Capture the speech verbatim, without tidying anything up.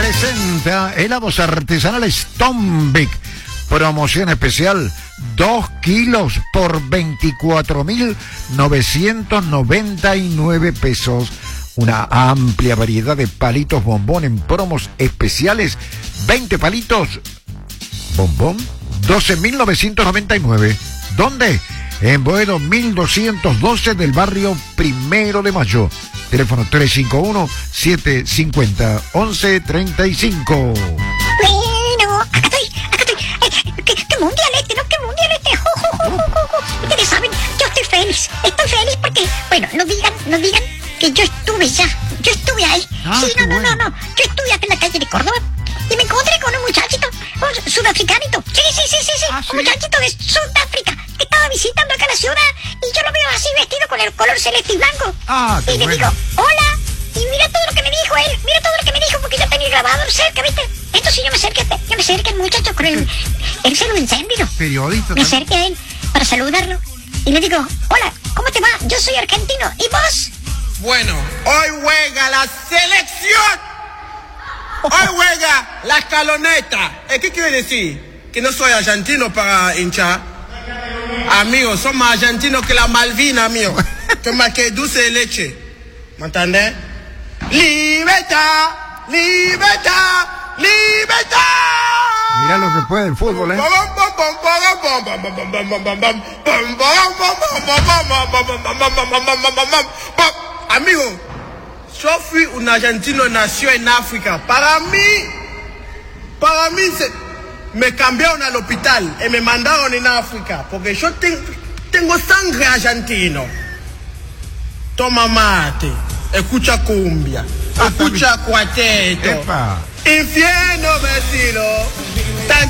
presenta helados artesanales Tombic. Promoción especial, dos kilos por veinticuatro mil novecientos noventa y nueve pesos. Una amplia variedad de palitos bombón en promos especiales. veinte palitos bombón, doce mil novecientos noventa y nueve. ¿Dónde? En Boedo mil doscientos doce del barrio Primero de Mayo. Teléfono tres cinco uno, siete cinco cero, once treinta y cinco. Bueno, acá estoy, acá estoy. Eh, ¿qué, qué mundial este, no? ¿Qué mundial este? Jo, jo, jo, jo, jo. Ustedes saben, yo estoy feliz. Estoy feliz porque, bueno, no digan, no digan que yo estuve ya. Yo estuve ahí. Ah, sí, no, no, bueno. no, no. Yo estuve acá en la calle de Córdoba y me encontré con un muchachito, un sudafricanito. Sí, sí, sí, sí, sí. Ah, ¿sí? Un muchachito de Sudáfrica que estaba visitando acá la ciudad y yo lo veo así vestido con el color celeste y blanco. Ah, qué y le bueno. digo, hola. Y mira todo lo que me dijo él, mira todo lo que me dijo porque yo tenía el grabador cerca, ¿viste? Entonces yo me acerqué, yo me acerqué al muchacho con el, el celo encendido. Periodista. Me también. acerqué a él para saludarlo y le digo, hola, ¿cómo te va? Yo soy argentino. ¿Y vos? Bueno, hoy juega la selección. Hoy juega la escaloneta. Eh, ¿Qué quiere decir? Que no soy argentino para hinchar. Amigo, son más argentinos que la Malvina, amigo. Que más que dulce de leche. ¿Me entendés? Libertad, libertad, libertad. Mirá lo que puede el fútbol, ¿eh? Amigo, yo fui un argentino nació en África. Para mí, para mí se, me cambiaron al hospital y me mandaron en África porque yo ten, tengo sangre argentino. Toma mate, escucha cumbia, escucha cuarteto. Epa. Infierno vecino, tan